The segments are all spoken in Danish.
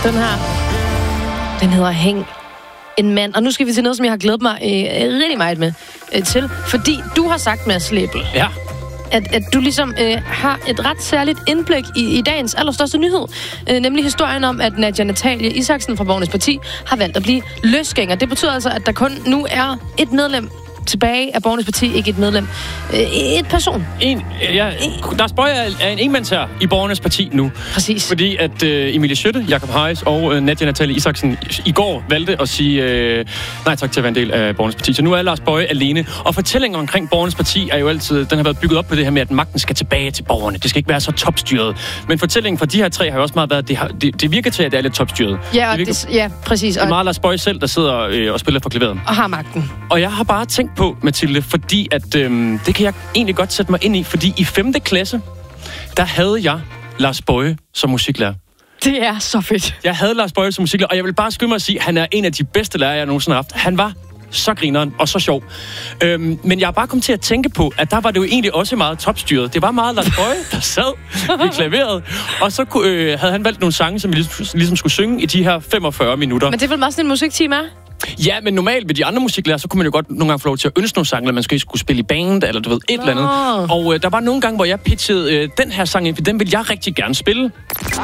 Den her, den hedder Hæng en mand. Og nu skal vi til noget, som jeg har glædet mig rigtig meget med til. Fordi du har sagt, Mads Lebel, ja, at du ligesom har et ret særligt indblik i dagens allerstørste nyhed. Nemlig historien om, at Nadia Natalie Isaksen fra Borgernes Parti har valgt at blive løsgænger. Det betyder altså, at der kun nu er et medlem tilbage af Borgernes Parti, ikke et medlem. Et person. Lars Boje er en enmandsherre i Borgernes Parti nu. Præcis. Fordi at Emilie Skytte, Jakob Harris og Nadia Natalie Isaksen i går valgte at sige nej tak til at være en del af Borgernes Parti. Så nu er Lars Boje alene. Og fortællingen omkring Borgernes Parti er jo altid, den har været bygget op på det her med, at magten skal tilbage til borgerne. Det skal ikke være så topstyret. Men fortællingen fra de her tre har jo også meget været, det virker til, at det er lidt topstyret. Ja, præcis. Det er meget Lars Boje selv, der sidder og spiller for klaveret. Og har magten. Og jeg har bare tænkt på, Mathilde, fordi at det kan jeg egentlig godt sætte mig ind i, fordi i 5. klasse, der havde jeg Lars Boje som musiklærer. Det er så fedt. Jeg havde Lars Boje som musiklærer, og jeg vil bare skynde mig at sige, at han er en af de bedste lærere, jeg nogensinde har haft. Han var så grineren og så sjov. Men jeg er bare kommet til at tænke på, at der var det jo egentlig også meget topstyret. Det var meget Lars Boje, der sad ved klaveret, og så havde han valgt nogle sange, som vi ligesom skulle synge i de her 45 minutter. Men det er vel meget sådan en musiktime, er? Ja, men normalt ved de andre musiklærer, så kunne man jo godt nogle gange få lov til at ønske nogle sange, eller man skulle spille i band, eller du ved, et eller andet. Og der var nogle gange, hvor jeg pitchede den her sang ind, for den vil jeg rigtig gerne spille.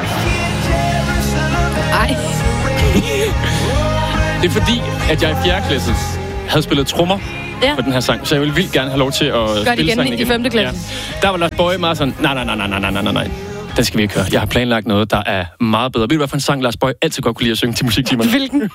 Ej. Det er fordi, at jeg i 4. klasse havde spillet trommer på den her sang, så jeg ville vildt gerne have lov til at spille sangen igen. I 5. klasse. Ja. Der var Lars Boje meget sådan, nej. Den skal vi ikke høre. Jeg har planlagt noget, der er meget bedre. Ved du, hvad for en sang Lars Boje altid godt kunne lide at synge til musiktimerne? Hvilken?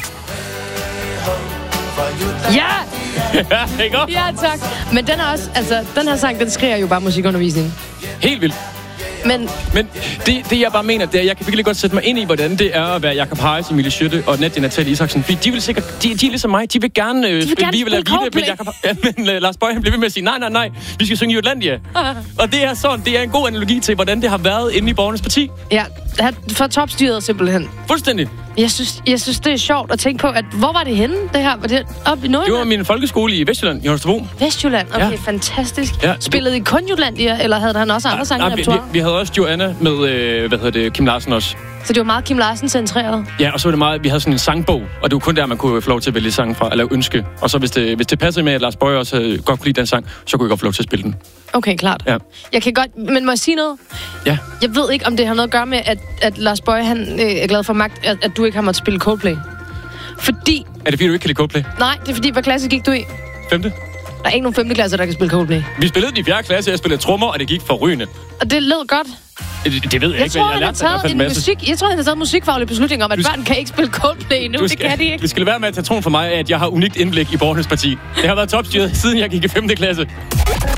Ja! Ja, ikke? Ja, tak. Men den er også, altså, den her sang, den skriger jo bare musikundervisning. Helt vildt. Men det jeg bare mener, det er, jeg kan virkelig godt sætte mig ind i, hvordan det er at være Jakob Harris, Emilie Skytte og Nadia Natalie Isaksen. Fordi de vil sikkert, de er ligesom mig, de vil gerne spille Vi vil have Vide, men Lars Boje, han bliver ved med at sige, nej, vi skal synge Jutlandia. Og det er sådan, det er en god analogi til, hvordan det har været inde i Borgernes Parti. Ja, for topstyret simpelthen. Fuldstændig. Jeg synes, det er sjovt at tænke på, at hvor var det henne, det her? Var det oppe i Nordjylland? Det var min folkeskole i Vestjylland, i Holstebro. Vestjylland, okay, ja. Fantastisk. Ja. Spillede I kun Jutlandia, eller havde han også andre sange i repertoire? Vi havde også Joanna med, Kim Larsen også. Så det var meget Kim Larsen-centreret? Ja, og så var det meget, vi havde sådan en sangbog, og det var kun der, man kunne få lov til at vælge sangen fra, eller ønske. Og så hvis det passede med, at Lars Boje også godt kunne lide den sang, så kunne jeg godt få lov til at spille den. Okay, klart. Ja. Jeg kan godt, men må jeg sige noget? Ja. Jeg ved ikke, om det har noget at gøre med, at Lars Boje, han er glad for magt, at du ikke har måttet spille Coldplay. Fordi... Er det fordi, du ikke kan lide Coldplay? Nej, det er fordi, hvad klasse gik du i? 5. Der er ikke nogen 5. klasse, der kan spille Coldplay. Vi spillede i 4. klasse, jeg spillede trommer, og det gik forrygende. Og det lød godt. Det ved jeg ikke, men jeg lærte jeg tror, han har taget musikfaglig beslutning om, at børn kan ikke spille Coldplay nu. Det kan de ikke. Du skal være med at tage troen for mig, at jeg har unikt indblik i Borgernes Parti. Det har været topstyret, siden jeg gik i 5. klasse.